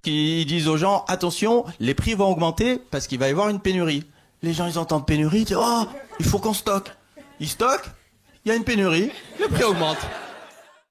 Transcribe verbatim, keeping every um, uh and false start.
qui disent aux gens, attention, les prix vont augmenter parce qu'il va y avoir une pénurie. Les gens, ils entendent pénurie, ils disent, oh, il faut qu'on stocke. Ils stockent, il y a une pénurie, le prix augmente.